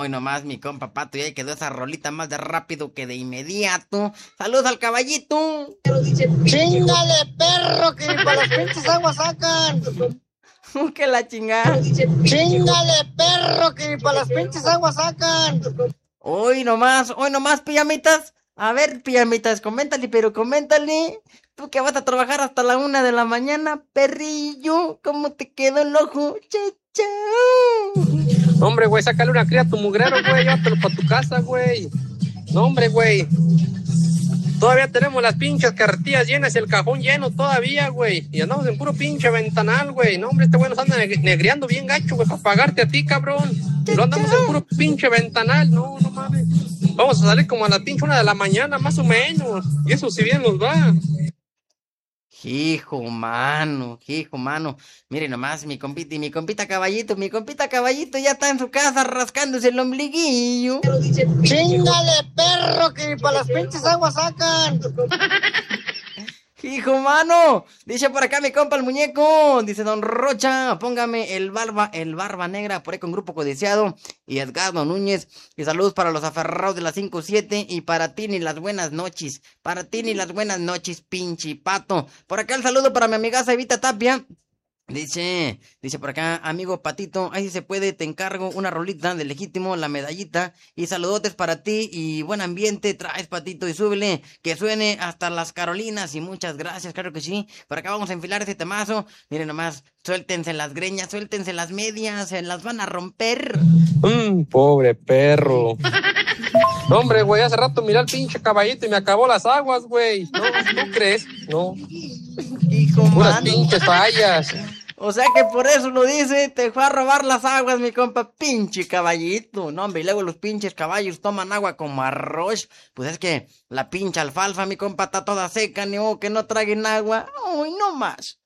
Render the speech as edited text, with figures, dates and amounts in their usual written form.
Hoy nomás mi compa Pato ya quedó esa rolita más de rápido que de inmediato. Saludos al caballito. Chingale, perro, que ni para las pinches aguas sacan. Que la chingada. Chingale, perro, que ni para las pinches aguas sacan. Hoy nomás, pijamitas. A ver, pijamitas, coméntale, pero coméntale. Tú que vas a trabajar hasta la 1 de la mañana, perrillo. ¿Cómo te quedó el ojo? No, hombre, güey, sácale una cría a tu mugrero, güey, llévatelo para tu casa, güey. No, hombre, güey. Todavía tenemos las pinches carretillas llenas y el cajón lleno todavía, güey. Y andamos en puro pinche ventanal, güey. No, hombre, este güey nos anda negreando bien gacho, güey, para pagarte a ti, cabrón. Y lo andamos en puro pinche ventanal. No, no mames. Vamos a salir como a la pinche 1 de la mañana, más o menos. Y eso si bien nos va. Hijo mano. Miren nomás, mi compita caballito ya está en su casa rascándose el ombliguillo. Chingale, perro, que ni para las pinches aguas sacan. Hijo mano, dice por acá mi compa el muñeco, dice Don Rocha, póngame el barba negra por ahí con Grupo Codiciado y Edgardo Núñez, y saludos para los aferrados de las 5-7 y para ti ni las buenas noches, pinche pato. Por acá el saludo para mi amiga Evita Tapia. Dice por acá, amigo Patito, ahí si se puede, te encargo una rolita de Legítimo, la medallita, y saludotes para ti, y buen ambiente traes, Patito, y súbele, que suene hasta las Carolinas, y muchas gracias, claro que sí. Por acá vamos a enfilar ese temazo, miren nomás, suéltense las greñas, suéltense las medias, se las van a romper. Pobre perro. No, hombre, güey, hace rato miré al pinche caballito y me acabó las aguas, güey. No, ¿tú crees? No. Hijo Puras mano. pinches fallas. O sea que por eso lo dice, te fue a robar las aguas, mi compa, pinche caballito. No, hombre, y luego los pinches caballos toman agua como arroz. Pues es que la pinche alfalfa, mi compa, está toda seca, ni modo que no traguen agua. Uy, no más.